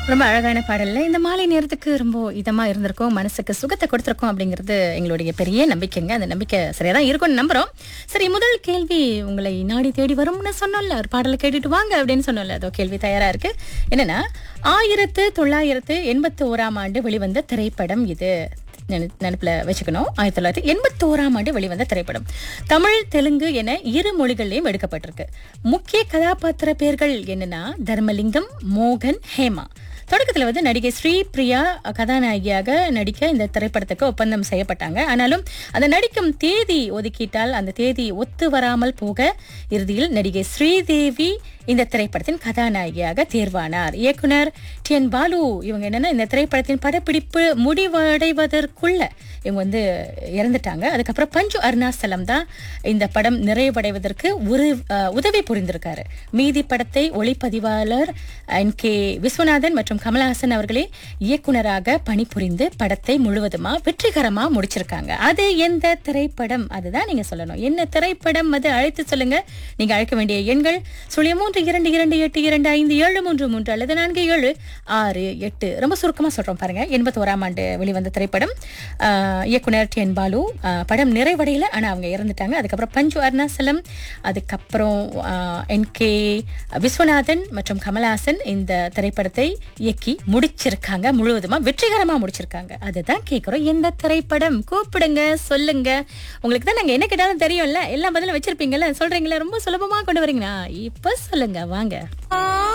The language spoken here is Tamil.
ரொம்ப அழகான பாடல்ல இந்த மாலை நேரத்துக்கு ரொம்ப இதமா இருந்திருக்கும், மனசுக்கு சுகத்தை கொடுத்திருக்கும் அப்படிங்கிறது எங்களுடைய பெரிய நம்பிக்கைங்க. அந்த நம்பிக்கை சரியாதான் இருக்கும்னு நம்புறோம். சரி, முதல் கேள்வி உங்களை நாடி தேடி வரும்னு சொன்னோம்ல, ஒரு பாடலை கேட்டுட்டு வாங்க அப்படின்னு சொன்னோம்ல, அதோ கேள்வி தயாரா இருக்கு. என்னன்னா, 1981ஆம் ஆண்டு வெளிவந்த திரைப்படம் இது. நினைப்புல வச்சுக்கணும். 1981ஆம் ஆண்டு வெளிவந்த திரைப்படம். தமிழ், தெலுங்கு என இரு மொழிகளிலும் எடுக்கப்பட்டிருக்கு. முக்கிய கதாபாத்திர பெயர்கள் என்னன்னா தர்மலிங்கம், மோகன், ஹேமா. தொடக்கத்துல நடிகை ஸ்ரீபிரியா கதாநாயகியாக நடிக்க இந்த திரைப்படத்துக்கு ஒப்பந்தம் செய்யப்பட்டாங்க. ஆனாலும் அந்த நடிக்கும் தேதி ஒதுக்கிட்டால் அந்த தேதி ஒத்து வராமல் போக இறுதியில் நடிகை ஸ்ரீதேவி இந்த திரைப்படத்தின் கதாநாயகியாக தேர்வானார். இயக்குனர் டி.என். பாலு இவங்க என்னன்னா, இந்த திரைப்படத்தின் படப்பிடிப்பு முடிவடைவதற்குள்ள இவங்க இறந்துட்டாங்க. அதுக்கப்புறம் பஞ்சு அருணாசலம் தான் இந்த படம் நிறைவடைவதற்கு உதவி புரிந்திருக்காரு. மீதி படத்தை ஒளிப்பதிவாளர் N.K. விஸ்வநாதன் மற்றும் கமலஹாசன் அவர்களே இயக்குனராக பணிபுரிந்து படத்தை முழுவதுமா வெற்றிகரமா முடிச்சிருக்காங்க. அது எந்த திரைப்படம்? அதுதான் நீங்க சொல்லணும். என்ன திரைப்படம் அது? அழைத்து சொல்லுங்க. நீங்க அழைக்க வேண்டிய எண்கள் 0322822573 அல்லது 4768. ரொம்ப சுருக்கமா சொல்றோம் பாருங்க. 81ஆம் ஆண்டு வெளிவந்த திரைப்படம். இயக்குனர் டி.என். பாலு. படம் நிறைவடையில, ஆனா அவங்க இறந்துட்டாங்க. அதுக்கப்புறம் பஞ்சு அருணாசலம், அதுக்கப்புறம் N.K. விஸ்வநாதன் மற்றும் கமலஹாசன் இந்த திரைப்படத்தை இயக்கி முடிச்சிருக்காங்க. முழுவதுமா வெற்றிகரமா முடிச்சிருக்காங்க. அதுதான் கேட்கிறோம். எந்த திரைப்படம்? கூப்பிடுங்க, சொல்லுங்க. உங்களுக்கு தான் நாங்க என்ன கேட்டாலும் தெரியும்ல, எல்லா பதிலும் வச்சிருப்பீங்கல்ல, சொல்றீங்களா? ரொம்ப சுலபமா கொண்டு வரீங்களா? இப்ப சொல்லுங்க, வாங்க.